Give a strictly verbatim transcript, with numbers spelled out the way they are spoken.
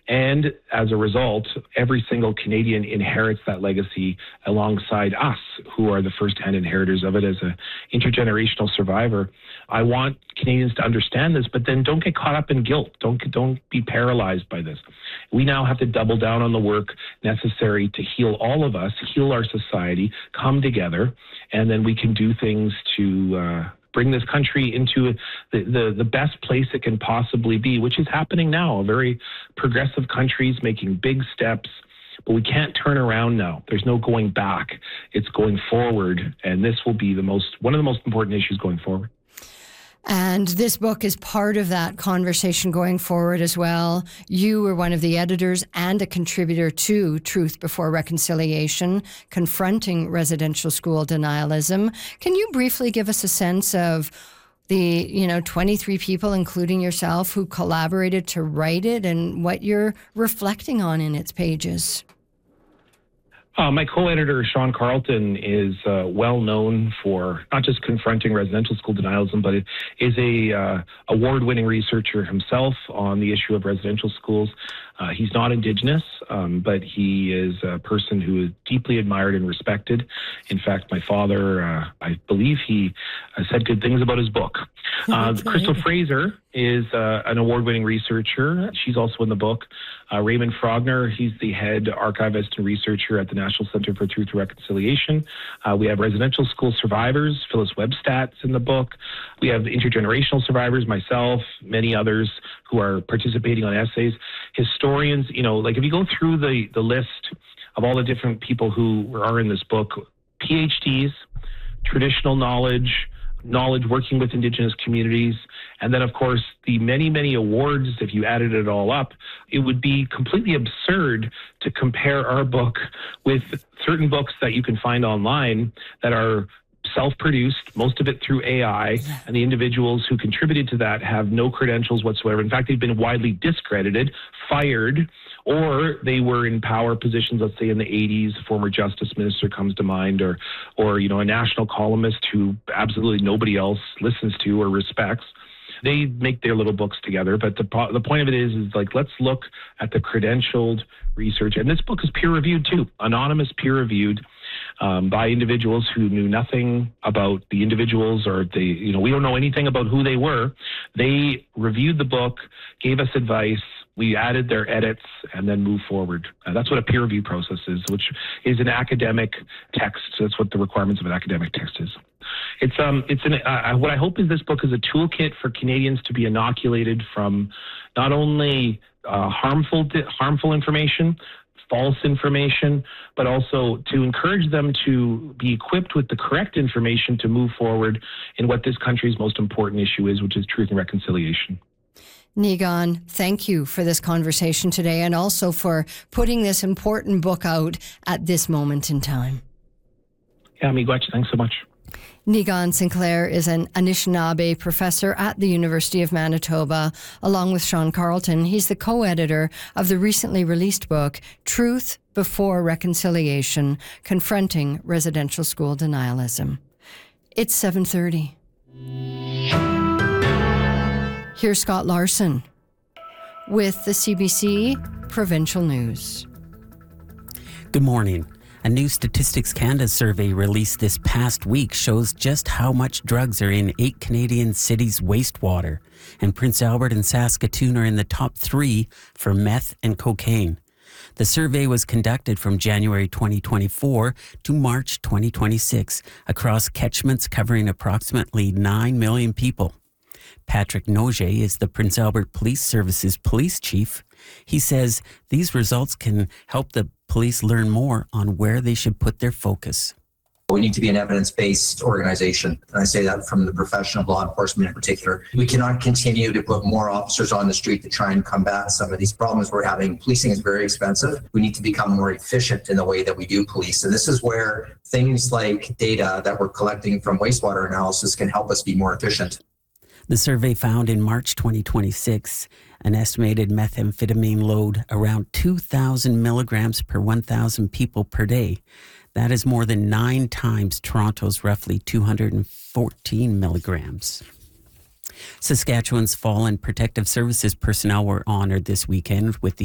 And as a result, every single Canadian inherits that legacy alongside us, who are the first-hand inheritors of it as an intergenerational survivor. I want Canadians to understand this, but then don't get caught up in guilt. Don't, don't be paralyzed by this. We now have to double down on the work necessary to heal all of us, heal our society, come together, and then we can do things to uh, bring this country into the, the, the best place it can possibly be, which is happening now. A very progressive country is making big steps, but we can't turn around now. There's no going back. It's going forward, and this will be the most one of the most important issues going forward. And this book is part of that conversation going forward as well. You were one of the editors and a contributor to Truth Before Reconciliation, Confronting Residential School Denialism. Can you briefly give us a sense of the, you know, twenty-three people, including yourself, who collaborated to write it and what you're reflecting on in its pages? Uh, my co-editor, Sean Carlton, is uh, well known for not just confronting residential school denialism, but is a uh, award-winning researcher himself on the issue of residential schools. Uh, he's not Indigenous, um, but he is a person who is deeply admired and respected. In fact, my father, uh, I believe he uh, said good things about his book. Uh, Crystal Fraser is uh, an award-winning researcher. She's also in the book. Uh, Raymond Frogner, he's the head archivist and researcher at the National Center for Truth and Reconciliation. Uh, we have residential school survivors, Phyllis Webstat's in the book. We have intergenerational survivors, myself, many others who are participating on essays. Historians, you know, like if you go through the, the list of all the different people who are in this book, PhDs, traditional knowledge, knowledge working with Indigenous communities, and then, of course, the many, many awards, if you added it all up, it would be completely absurd to compare our book with certain books that you can find online that are self-produced, most of it through A I, and the individuals who contributed to that have no credentials whatsoever. In fact, they've been widely discredited, fired, or they were in power positions, let's say in the eighties, former justice minister comes to mind, or, or you know, a national columnist who absolutely nobody else listens to or respects. They make their little books together, but the the point of it is, is like, let's look at the credentialed research. And this book is peer-reviewed too, anonymous peer-reviewed um, by individuals who knew nothing about the individuals, or they, you know, we don't know anything about who they were. They reviewed the book, gave us advice, we added their edits, and then move forward. Uh, that's what a peer review process is, which is an academic text. So that's what the requirements of an academic text is. It's um, it's an uh, what I hope is this book is a toolkit for Canadians to be inoculated from not only uh, harmful harmful information, false information, but also to encourage them to be equipped with the correct information to move forward in what this country's most important issue is, which is truth and reconciliation. Niigaan, thank you for this conversation today, and also for putting this important book out at this moment in time. Yeah, miigwech, thanks so much. Niigaan Sinclair is an Anishinaabe professor at the University of Manitoba, along with Sean Carlton. He's the co-editor of the recently released book, Truth Before Reconciliation, Confronting Residential School Denialism. It's seven thirty. Here's Scott Larson with the C B C Provincial News. Good morning. A new Statistics Canada survey released this past week shows just how much drugs are in eight Canadian cities' wastewater, and Prince Albert and Saskatoon are in the top three for meth and cocaine. The survey was conducted from January twenty twenty-four to March twenty twenty-six across catchments covering approximately nine million people. Patrick Noget is the Prince Albert Police Services police chief. He says these results can help the police learn more on where they should put their focus. We need to be an evidence-based organization, and I say that from the profession of law enforcement in particular. We cannot continue to put more officers on the street to try and combat some of these problems we're having. Policing is very expensive. We need to become more efficient in the way that we do police, and this is where things like data that we're collecting from wastewater analysis can help us be more efficient. The survey found in March twenty twenty-six an estimated methamphetamine load around two thousand milligrams per one thousand people per day. That is more than nine times Toronto's roughly two hundred fourteen milligrams. Saskatchewan's Fallen Protective Services personnel were honored this weekend with the